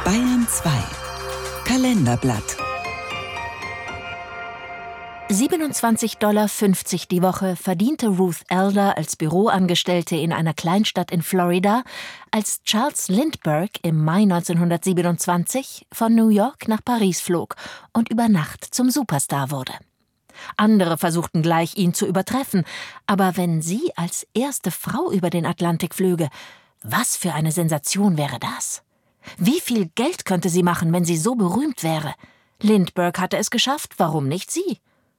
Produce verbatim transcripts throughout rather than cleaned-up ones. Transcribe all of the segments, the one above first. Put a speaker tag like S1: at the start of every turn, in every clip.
S1: Bayern zwei Kalenderblatt.
S2: siebenundzwanzig Komma fünfzig Dollar die Woche verdiente Ruth Elder als Büroangestellte in einer Kleinstadt in Florida, als Charles Lindbergh im Mai neunzehnhundertsiebenundzwanzig von New York nach Paris flog und über Nacht zum Superstar wurde. Andere versuchten gleich, ihn zu übertreffen, aber wenn sie als erste Frau über den Atlantik flöge, was für eine Sensation wäre das? Wie viel Geld könnte sie machen, wenn sie so berühmt wäre? Lindbergh hatte es geschafft, warum nicht sie?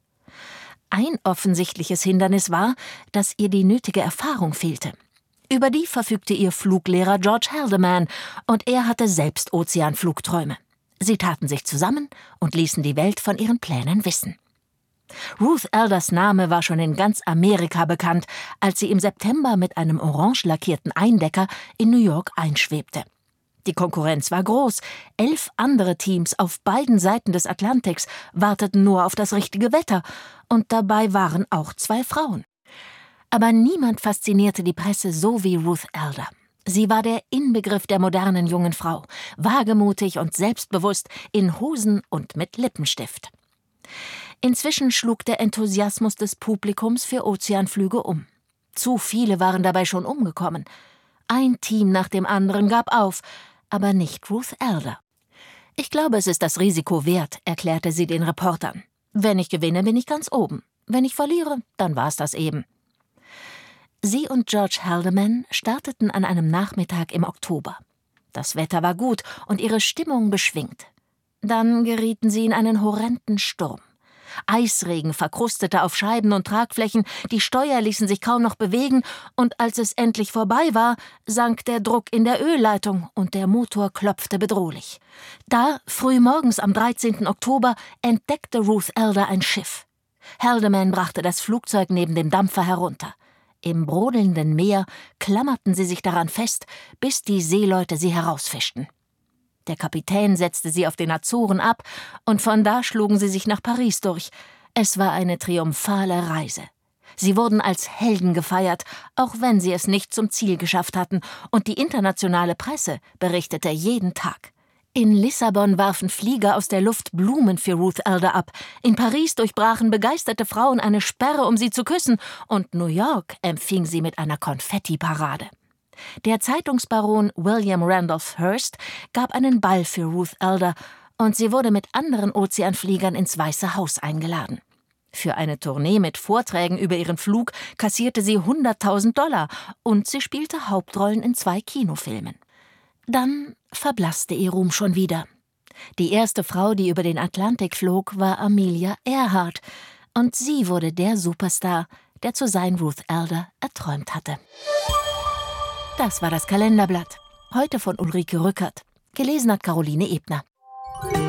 S2: Ein offensichtliches Hindernis war, dass ihr die nötige Erfahrung fehlte. Über die verfügte ihr Fluglehrer George Haldeman, und er hatte selbst Ozeanflugträume. Sie taten sich zusammen und ließen die Welt von ihren Plänen wissen. Ruth Elders Name war schon in ganz Amerika bekannt, als sie im September mit einem orange lackierten Eindecker in New York einschwebte. Die Konkurrenz war groß. Elf andere Teams auf beiden Seiten des Atlantiks warteten nur auf das richtige Wetter, und dabei waren auch zwei Frauen. Aber niemand faszinierte die Presse so wie Ruth Elder. Sie war der Inbegriff der modernen jungen Frau, wagemutig und selbstbewusst, in Hosen und mit Lippenstift. Inzwischen schlug der Enthusiasmus des Publikums für Ozeanflüge um. Zu viele waren dabei schon umgekommen. Ein Team nach dem anderen gab auf, aber nicht Ruth Elder. »Ich glaube, es ist das Risiko wert«, erklärte sie den Reportern. »Wenn ich gewinne, bin ich ganz oben. Wenn ich verliere, dann war es das eben.« Sie und George Haldeman starteten an einem Nachmittag im Oktober. Das Wetter war gut und ihre Stimmung beschwingt. Dann gerieten sie in einen horrenden Sturm. Eisregen verkrustete auf Scheiben und Tragflächen, die Steuer ließen sich kaum noch bewegen, und als es endlich vorbei war, sank der Druck in der Ölleitung und der Motor klopfte bedrohlich. Da, frühmorgens am dreizehnten Oktober, entdeckte Ruth Elder ein Schiff. Haldeman brachte das Flugzeug neben dem Dampfer herunter. Im brodelnden Meer klammerten sie sich daran fest, bis die Seeleute sie herausfischten. Der Kapitän setzte sie auf den Azoren ab, und von da schlugen sie sich nach Paris durch. Es war eine triumphale Reise. Sie wurden als Helden gefeiert, auch wenn sie es nicht zum Ziel geschafft hatten, und die internationale Presse berichtete jeden Tag. In Lissabon warfen Flieger aus der Luft Blumen für Ruth Elder ab. In Paris durchbrachen begeisterte Frauen eine Sperre, um sie zu küssen, und New York empfing sie mit einer Konfettiparade. Der Zeitungsbaron William Randolph Hearst gab einen Ball für Ruth Elder, und sie wurde mit anderen Ozeanfliegern ins Weiße Haus eingeladen. Für eine Tournee mit Vorträgen über ihren Flug kassierte sie hunderttausend Dollar, und sie spielte Hauptrollen in zwei Kinofilmen. Dann verblasste ihr Ruhm schon wieder. Die erste Frau, die über den Atlantik flog, war Amelia Earhart, und sie wurde der Superstar, der zu sein Ruth Elder erträumt hatte. Das war das Kalenderblatt. Heute von Ulrike Rückert. Gelesen hat Caroline Ebner.